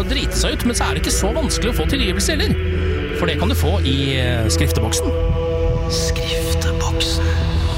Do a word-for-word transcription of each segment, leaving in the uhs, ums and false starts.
å drite seg ut, men så er det ikke så vanskelig å få tilgivelse heller. For det kan du få i skrifteboksen. Skrifteboksen.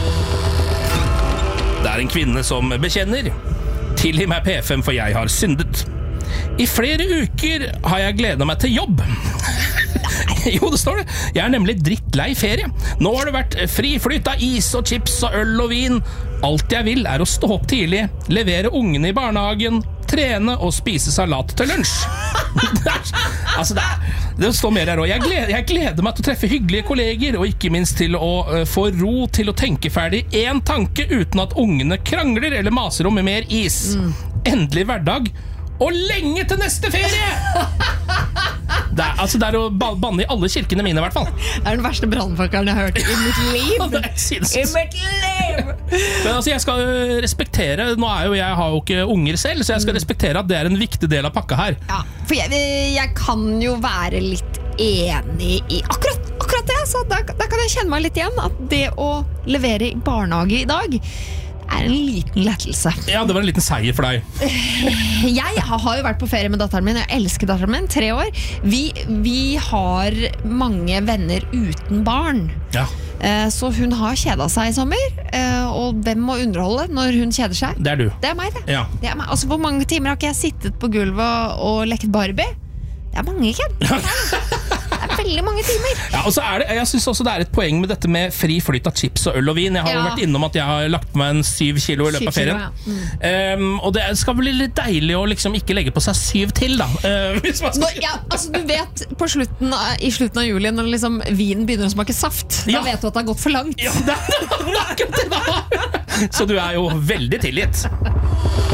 Det er en kvinne som bekjenner. Tilgi meg P F M, for jeg har syndet. I flere uker har jeg gledet meg til jobb. Jo, det står det. Jeg er nemlig drittlei ferie. Nå har det vært fri flytt av is og chips og øl og vin. Alt jeg vil er å stå opp tidlig, levere ungene i barnehagen, trene og spise salat til lunsj. Det, er, altså det, er, det står mer her også. Jeg gleder, jeg gleder meg til å treffe hyggelige kolleger, og ikke minst til å uh, få ro til å tenke ferdig en tanke uten at ungene krangler eller maser om mer is. Mm. Endelig hverdag, og lenge til neste ferie! Det er, altså det er å banne i alle kirkene mine i hvert fall. Det er den verste brannfakkeren jeg har hørt i mitt liv. I mitt liv. Men altså jeg skal respektere. Nå er jo jeg har jo ikke unger selv, så jeg skal respektere at det er en viktig del av pakka her. Ja, for jeg, jeg kan jo være litt enig i akkurat, akkurat det. Så da, da kan jeg kjenne meg litt igjen. At det å levere i barnehage i dag er en liten lettelse. Ja, det var en liten seier for deg. Jeg har jo vært på ferie med datteren min. Jeg elsker datteren min, tre år. Vi, vi har mange venner uten barn. Ja. Så hun har kjedet seg i sommer. Og hvem må underholde når hun kjeder seg? Det er du. Det er meg, det. Ja. Det er meg. Altså, hvor mange timer har ikke jeg sittet på gulvet og lekt Barbie? Det er mange, Ken. Det er veldig mange timer. Ja, og så er det, jeg synes også det er et poeng med dette med fri flytt av chips og øl og vin. Jeg har ja. jo vært innom at jeg har lagt på meg en syv kilo i løpet av ferien. Kilo, ja. mm. um, Og det skal bli litt deilig å liksom ikke legge på seg syv til da. uh, hvis man skal... Nå, ja, altså du vet på slutten, i slutten av juli, når liksom vinen begynner å smake saft, ja. Da vet du at det har gått for langt. Ja, det er akkurat det da. Så du er jo veldig tilgitt.